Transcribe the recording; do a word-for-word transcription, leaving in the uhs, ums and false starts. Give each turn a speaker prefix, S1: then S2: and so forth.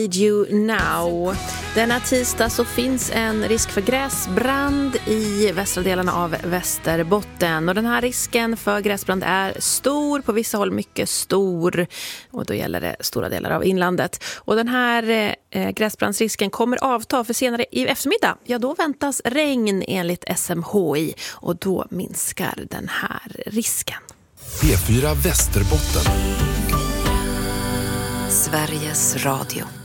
S1: You now. Denna tisdag så finns en risk för gräsbrand i västra delarna av Västerbotten. Och den här risken för gräsbrand är stor, på vissa håll mycket stor. Och då gäller det stora delar av inlandet. Och den här eh, gräsbrandsrisken kommer avta, för senare i eftermiddag, ja då väntas regn enligt S M H I. Och då minskar den här risken.
S2: P fyra Västerbotten.
S3: Sveriges Radio.